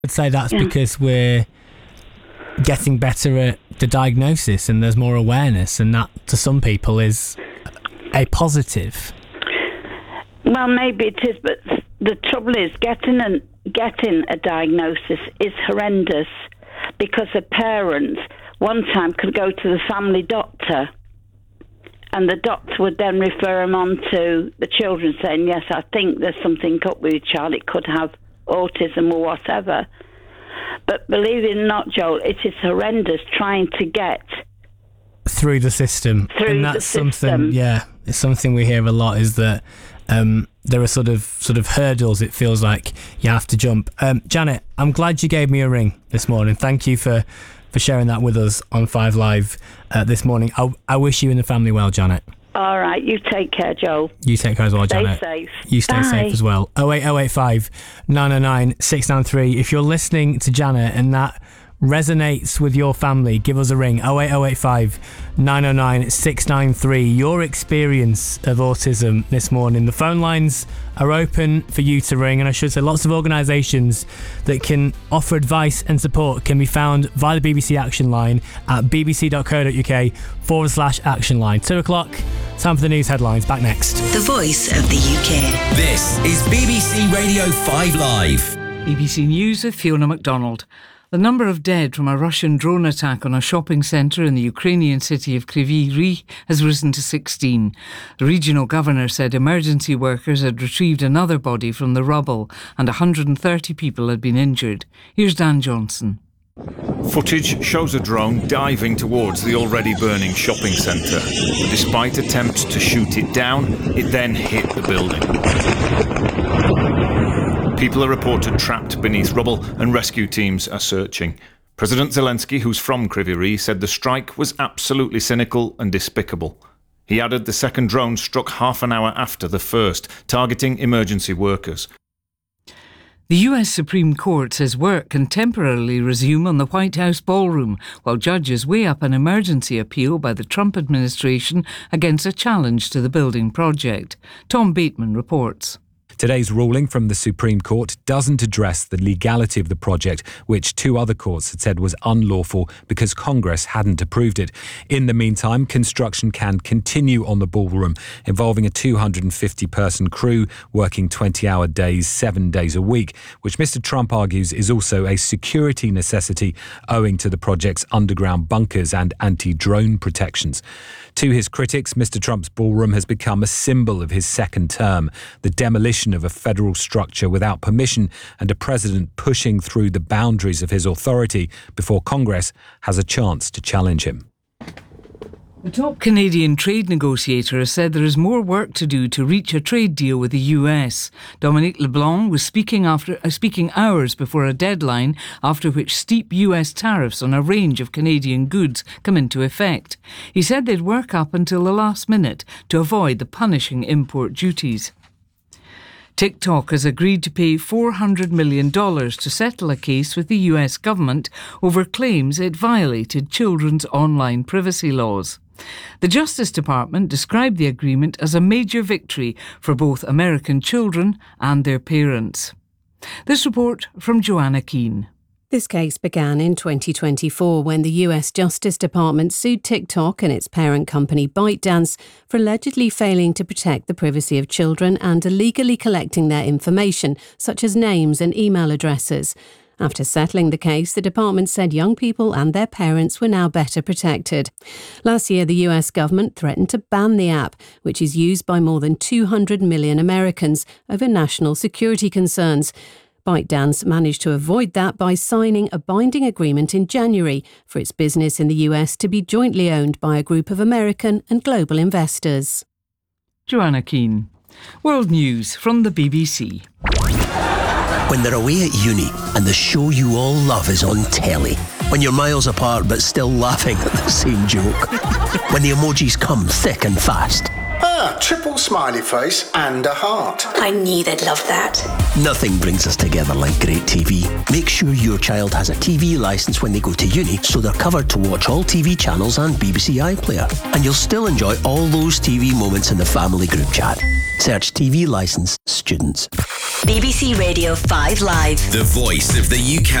I'd say that's because we're getting better at the diagnosis and there's more awareness, and that to some people is a positive. Well, maybe it is, but the trouble is getting a diagnosis is horrendous, because a parent one time could go to the family doctor and the doctor would then refer them on to the children, saying, yes, I think there's something up with your child, it could have autism or whatever. But believe it or not, Joel, it is horrendous trying to get through the system. And that's something, it's something we hear a lot, is that there are sort of hurdles it feels like you have to jump. Janet, I'm glad you gave me a ring this morning. Thank you for sharing that with us on 5 Live this morning. I wish you and the family well, Janet. All right, you take care, Joel. You take care as well, Janet. Stay safe. You stay safe as well. 08085 909 693. If you're listening to Janet and that resonates with your family, give us a ring. 08085 909 693. Your experience of autism this morning. The phone lines are open for you to ring, and I should say lots of organisations that can offer advice and support can be found via the BBC Action Line at bbc.co.uk/action line. 2 o'clock, time for the news headlines. Back next. The voice of the UK. This is BBC Radio 5 Live. BBC News with Fiona MacDonald. The number of dead from a Russian drone attack on a shopping centre in the Ukrainian city of Kryvyi Rih has risen to 16. The regional governor said emergency workers had retrieved another body from the rubble and 130 people had been injured. Here's Dan Johnson. Footage shows a drone diving towards the already burning shopping centre. Despite attempts to shoot it down, it then hit the building. People are reported trapped beneath rubble and rescue teams are searching. President Zelensky, who's from Kryvyi Rih, said the strike was absolutely cynical and despicable. He added the second drone struck half an hour after the first, targeting emergency workers. The US Supreme Court says work can temporarily resume on the White House ballroom while judges weigh up an emergency appeal by the Trump administration against a challenge to the building project. Tom Bateman reports. Today's ruling from the Supreme Court doesn't address the legality of the project, which 2 other courts had said was unlawful because Congress hadn't approved it. In the meantime, construction can continue on the ballroom, involving a 250-person crew working 20-hour days, 7 days a week, which Mr. Trump argues is also a security necessity owing to the project's underground bunkers and anti-drone protections. To his critics, Mr. Trump's ballroom has become a symbol of his second term, the demolition of a federal structure without permission and a president pushing through the boundaries of his authority before Congress has a chance to challenge him. The top Canadian trade negotiator has said there is more work to do to reach a trade deal with the US. Dominique LeBlanc was speaking hours before a deadline after which steep US tariffs on a range of Canadian goods come into effect. He said they'd work up until the last minute to avoid the punishing import duties. TikTok has agreed to pay $400 million to settle a case with the US government over claims it violated children's online privacy laws. The Justice Department described the agreement as a major victory for both American children and their parents. This report from Joanna Keane. This case began in 2024 when the US Justice Department sued TikTok and its parent company ByteDance for allegedly failing to protect the privacy of children and illegally collecting their information, such as names and email addresses. After settling the case, the department said young people and their parents were now better protected. Last year, the US government threatened to ban the app, which is used by more than 200 million Americans, over national security concerns. ByteDance managed to avoid that by signing a binding agreement in January for its business in the US to be jointly owned by a group of American and global investors. Joanna Keane. World News from the BBC. When they're away at uni and the show you all love is on telly. When you're miles apart but still laughing at the same joke. When the emojis come thick and fast. Triple smiley face and a heart. I knew they'd love that. Nothing brings us together like great TV. Make sure your child has a TV licence when they go to uni so they're covered to watch all TV channels and BBC iPlayer. And you'll still enjoy all those TV moments in the family group chat. Search TV licence students. BBC Radio 5 Live. The voice of the UK.